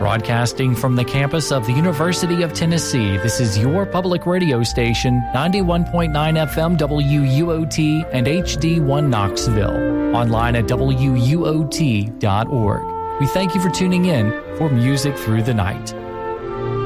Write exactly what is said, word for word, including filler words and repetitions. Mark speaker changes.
Speaker 1: Broadcasting from the campus of the University of Tennessee, this is your public radio station, ninety-one point nine F M W U O T and H D one Knoxville. Online at W U O T dot org. We thank you for tuning in for Music Through the Night.